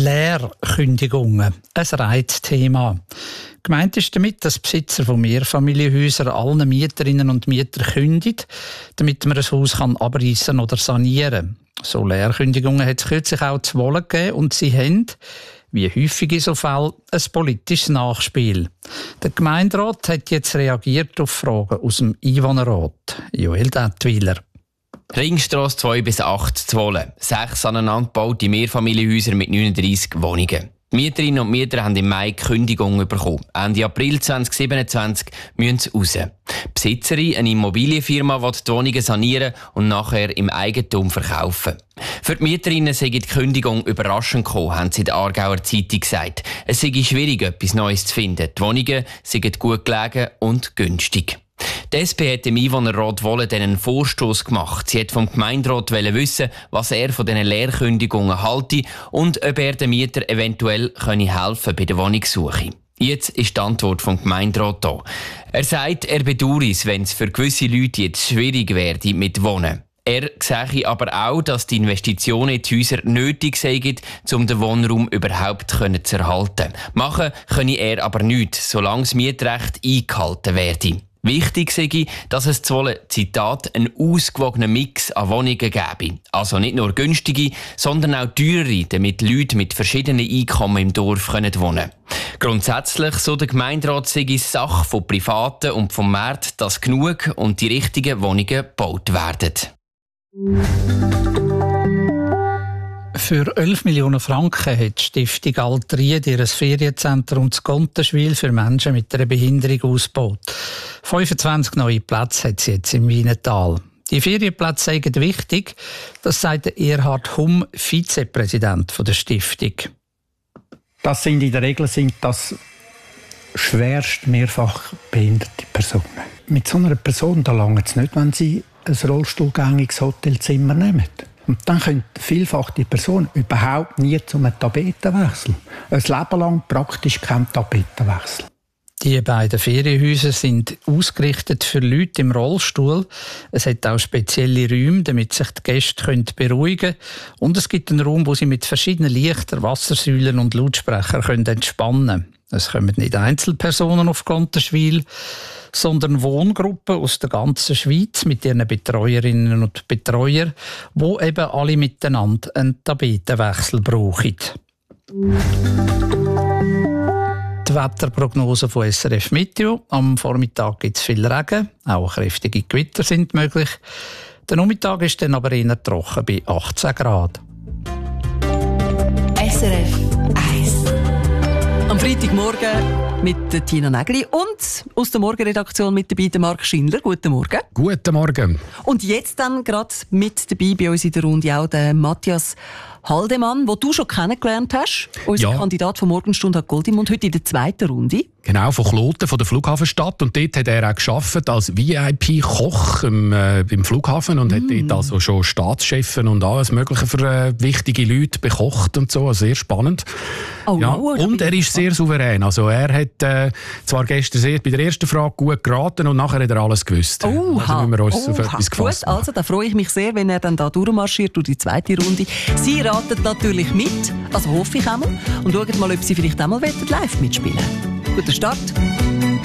Leerkündigungen, ein Reizthema. Gemeint ist damit, dass Besitzer von Mehrfamilienhäusern allen Mieterinnen und Mietern kündigen, damit man ein Haus abreißen oder sanieren kann. So Leerkündigungen hat es kürzlich auch zu Wohlen gegeben und sie haben, wie häufig in so Fällen, ein politisches Nachspiel. Der Gemeinderat hat jetzt reagiert auf Fragen aus dem Einwohnerrat. Joel Dettwiler. Ringstrasse 2 bis 8 zu Wohlen. 6 aneinander gebaute Mehrfamilienhäuser mit 39 Wohnungen. Die Mieterinnen und Mieter haben im Mai Kündigung bekommen. Ende April 2027 müssen sie raus. Die Besitzerin, eine Immobilienfirma, will die Wohnungen sanieren und nachher im Eigentum verkaufen. Für die Mieterinnen sei die Kündigung überraschend gekommen, haben sie der Aargauer Zeitung gesagt. Es sei schwierig, etwas Neues zu finden. Die Wohnungen seien gut gelegen und günstig. Die SP hat im Einwohnerrat Wohlen einen Vorstoss gemacht. Sie hat vom Gemeinderat wissen, was er von diesen Leerkündigungen halte und ob er den Mieter eventuell helfen bei der Wohnungssuche. Jetzt ist die Antwort vom Gemeinderat da. Er sagt, er bedauere es, wenn es für gewisse Leute jetzt schwierig werde mit Wohnen. Er sehe aber auch, dass die Investitionen in die Häuser nötig seien, um den Wohnraum überhaupt zu erhalten. Machen könne er aber nichts, solange das Mietrecht eingehalten werde. Wichtig sei, dass es zu Wohlen, Zitat, einen ausgewogenen Mix an Wohnungen gäbe. Also nicht nur günstige, sondern auch teurere, damit Leute mit verschiedenen Einkommen im Dorf wohnen können. Grundsätzlich, so der Gemeinderat, sei es Sache von Privaten und vom Markt, dass genug und die richtigen Wohnungen gebaut werden. Für 11 Millionen Franken hat die Stiftung Altried ihr Ferienzentrum zu Gontenschwil für Menschen mit einer Behinderung ausgebaut. 25 neue Plätze hat sie jetzt im Wienetal. Die Ferienplätze seien wichtig, das sagt Erhard Humm, Vizepräsident der Stiftung. Das sind in der Regel schwerst mehrfach behinderte Personen. Mit so einer Person langt es nicht, wenn sie ein rollstuhlgängiges Hotelzimmer nehmen. Und dann können vielfach die Person überhaupt nie zu einem Tapetenwechsel. Ein Leben lang praktisch kein Tapetenwechsel. Die beiden Ferienhäuser sind ausgerichtet für Leute im Rollstuhl. Es hat auch spezielle Räume, damit sich die Gäste beruhigen können. Und es gibt einen Raum, wo sie mit verschiedenen Lichtern, Wassersäulen und Lautsprechern entspannen können. Es kommen nicht Einzelpersonen auf Gontenschwil, sondern Wohngruppen aus der ganzen Schweiz mit ihren Betreuerinnen und Betreuern, die eben alle miteinander einen Tapetenwechsel brauchen. Die Wetterprognose von SRF Meteo. Am Vormittag gibt es viel Regen, auch kräftige Gewitter sind möglich. Der Nachmittag ist dann aber eher trocken bei 18 Grad. SRF 1. Am Freitagmorgen mit der Tina Nägeli und aus der Morgenredaktion mit dabei der Marc Schindler. Guten Morgen. Guten Morgen. Und jetzt dann gerade mit dabei bei uns in der Runde auch der Matthias Haldemann, den du schon kennengelernt hast. Unser Kandidat von Morgenstunde hat Goldimund, heute in der zweiten Runde. Genau, von Kloten, von der Flughafenstadt. Und dort hat er auch gearbeitet als VIP-Koch im Flughafen und hat dort also schon Staatschefen und alles Mögliche für wichtige Leute bekocht und so. Also sehr spannend. Oh, ja. Wow, und er ist sehr souverän. Also er hat zwar gestern bei der ersten Frage gut geraten und nachher hat er alles gewusst. Also müssen wir uns auf etwas gefasst machen. Gut, also da freue ich mich sehr, wenn er dann da durchmarschiert durch die zweite Runde. Sie raten natürlich mit, also hoffe ich einmal. Und schauen mal, ob Sie vielleicht einmal live mitspielen wollen. Guter Start.